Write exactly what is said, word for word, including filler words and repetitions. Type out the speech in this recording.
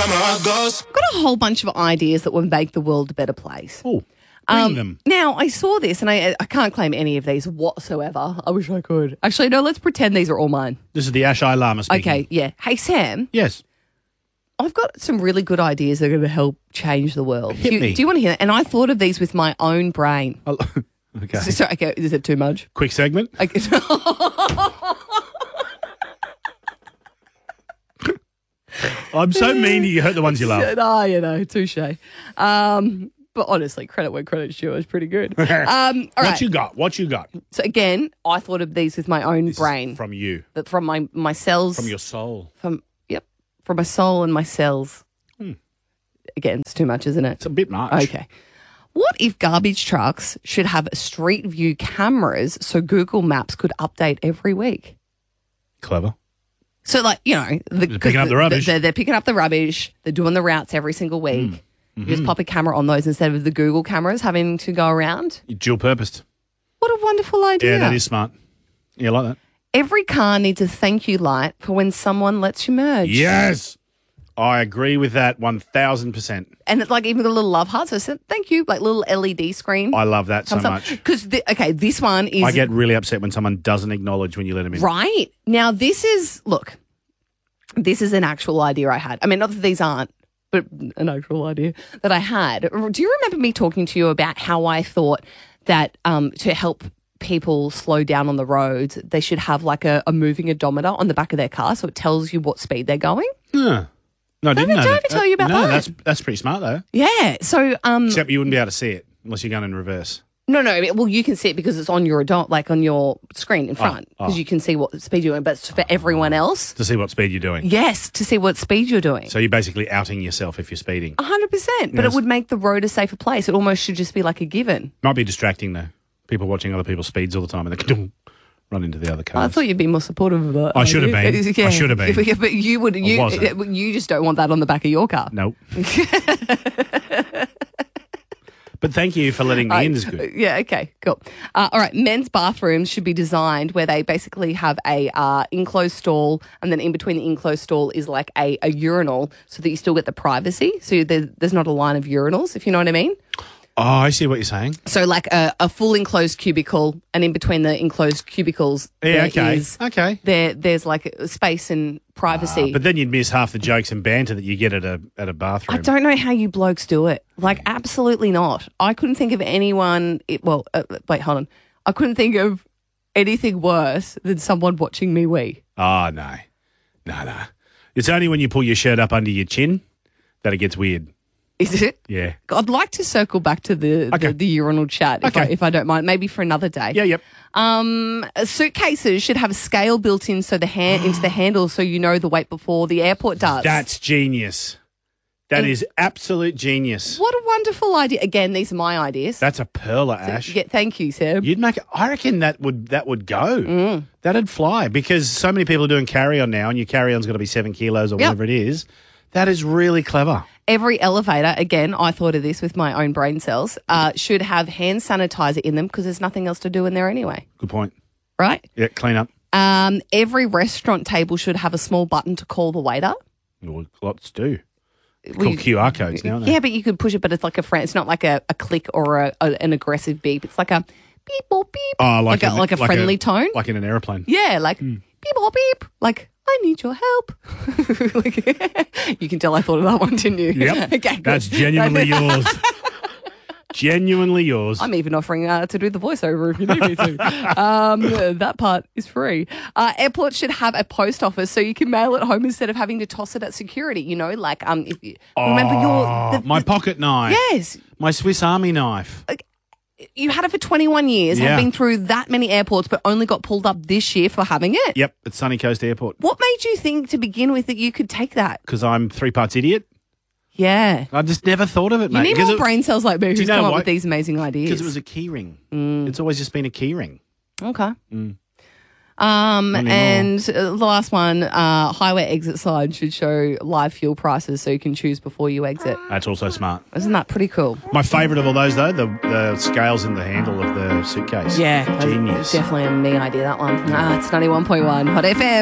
summer goes. I've got a whole bunch of ideas that would make the world a better place. Oh, bring Um, them. Now, I saw this and I I can't claim any of these whatsoever. I wish I could. Actually, no, let's pretend these are all mine. This is the Ashai Lama speaking. Okay, yeah. Hey, Sam, Yes. I've got some really good ideas that are going to help change the world. Hit do, you, me. do you want to hear that? And I thought of these with my own brain. Oh, okay. So, sorry, okay, is it too much? Quick segment. Okay. I'm so mean to you. Hurt the ones you love. Ah, you know, touche. Um, but honestly, credit where credit's due. It's pretty good. Um, all What right. you got? What you got? So again, I thought of these with my own brain. From you. That from my my cells. From your soul. From yep, from my soul and my cells. Hmm. Again, it's too much, isn't it? It's a bit much. Okay. What if garbage trucks should have street view cameras so Google Maps could update every week? Clever. So, like, you know, the, They're picking up the rubbish. They're, they're picking up the rubbish. They're doing the routes every single week. Mm. You Mm-hmm. just pop a camera on those instead of the Google cameras having to go around. Dual purposed. What a wonderful idea. Yeah, that is smart. Yeah, I like that. Every car needs a thank you light for when someone lets you merge. Yes. I agree with that one thousand percent. And it's like even got a little love heart. So it said, thank you, like little L E D screen. I love that so much. Because, okay, this one is. I get really upset when someone doesn't acknowledge when you let them in. Right. Now, this is, look, this is an actual idea I had. I mean, not that these aren't, but an actual idea that I had. Do you remember me talking to you about how I thought that um, to help people slow down on the roads, they should have like a, a moving odometer on the back of their car so it tells you what speed they're going? Huh. No, I didn't Did know I that. ever tell you about no, that? that's that's pretty smart though. Yeah. So, um, Except you wouldn't be able to see it unless you're going in reverse. no, no. Well, you can see it because it's on your odom- like on your screen in front because oh. you can see what speed you're doing. But for everyone else, To see what speed you're doing. yes, to see what speed you're doing. So you're basically outing yourself if you're speeding. A hundred percent. But Yes. it would make the road a safer place. It almost should just be like a given. Might be distracting though. People watching other people's speeds all the time and they run into the other cars. I thought you'd be more supportive of that. I should have been. I should have been. Yeah, but you would. You wasn't. you just don't want that on the back of your car. Nope. But thank you for letting me in. Is good. Yeah, okay, cool. Uh, all right, men's bathrooms should be designed where they basically have a uh, enclosed stall and then in between the enclosed stall is like a, a urinal so that you still get the privacy. So there's, there's not a line of urinals, if you know what I mean. Oh, I see what you're saying. So like a, a full enclosed cubicle and in between the enclosed cubicles Yeah, there okay. is- Okay. there, there's like space and privacy. Uh, but then you'd miss half the jokes and banter that you get at a at a bathroom. I don't know how you blokes do it. Like, absolutely not. I couldn't think of anyone. It, well, uh, wait, hold on. I couldn't think of anything worse than someone watching me wee. Oh, no. No, no. It's only when you pull your shirt up under your chin that it gets weird. Is it? Yeah. I'd like to circle back to the Okay. the, the urinal chat if, I, Okay. if I don't mind, maybe for another day. Yeah, yep. Um, suitcases should have a scale built in so the hand into the handle so you know the weight before the airport does. That's genius. That And- is absolute genius. What a wonderful idea. Again, these are my ideas. That's a perler, Ash. Yeah, thank you, Sam. You'd make. I reckon that would that would go. Mm. That'd fly because so many people are doing carry on now, and your carry on's got to be seven kilos or Yep. whatever it is. That is really clever. Every elevator, again, I thought of this with my own brain cells, uh, should have hand sanitizer in them because there's nothing else to do in there anyway, Good point. right? Yeah, clean up. Um, every restaurant table should have a small button to call the waiter. Well, lots do. Well, Called you- Q R codes now. aren't they? Yeah, but you could push it, but it's like a friend. It's not like a, a click or a, a, an aggressive beep. It's like a beep or beep. Oh, like, like a, in- like a friendly tone. like in an aeroplane. Yeah, like Hmm. beep or beep. Like, I need your help. Like, you can tell I thought of that one, didn't you? Yep. Okay, good. That's genuinely yours. Genuinely yours. I'm even offering uh, to do the voiceover if you need me to. Um, that part is free. Uh, airports should have a post office so you can mail it home instead of having to toss it at security. You know, like um, if you remember your Oh, the, my the- pocket knife. yes, My Swiss Army knife. you had it for twenty-one years. Yeah. Have been through that many airports, but only got pulled up this year for having it. Yep, at Sunny Coast Airport. What made you think to begin with that you could take that? Because I'm three parts idiot. Yeah. I just never thought of it, You mate. need Because more it- brain cells like me who's you know come up what? with these amazing ideas. Because it was a key ring. Mm. It's always just been a key ring. Okay. Mm. Um, Not anymore. and uh, the last one, uh, highway exit signs should show live fuel prices so you can choose before you exit. That's also smart. Isn't that pretty cool? My favourite of all those, though, the, the scales in the handle of the suitcase. Yeah. Genius. Definitely a me idea, that one. Ah, it's ninety-one point one Hot F M.